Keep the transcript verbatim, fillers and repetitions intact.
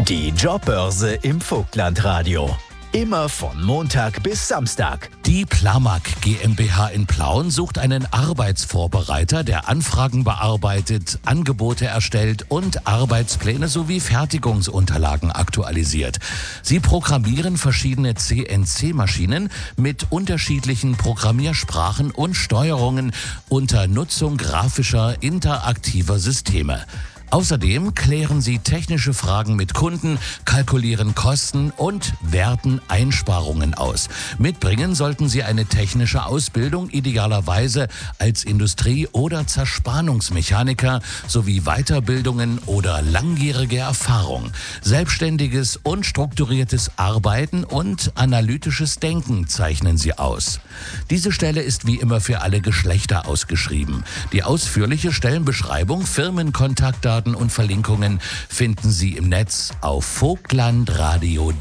Die Jobbörse im Vogtlandradio. Immer von Montag bis Samstag. Die Plamag GmbH in Plauen sucht einen Arbeitsvorbereiter, der Anfragen bearbeitet, Angebote erstellt und Arbeitspläne sowie Fertigungsunterlagen aktualisiert. Sie programmieren verschiedene C N C-Maschinen mit unterschiedlichen Programmiersprachen und Steuerungen unter Nutzung grafischer, interaktiver Systeme. Außerdem klären sie technische Fragen mit Kunden, kalkulieren Kosten und werten Einsparungen aus. Mitbringen sollten sie eine technische Ausbildung, idealerweise als Industrie- oder Zerspannungsmechaniker sowie Weiterbildungen oder langjährige Erfahrung. Selbstständiges und strukturiertes Arbeiten und analytisches Denken zeichnen sie aus. Diese Stelle ist wie immer für alle Geschlechter ausgeschrieben. Die ausführliche Stellenbeschreibung, Firmenkontaktdaten und Verlinkungen finden Sie im Netz auf vogtlandradio punkt de.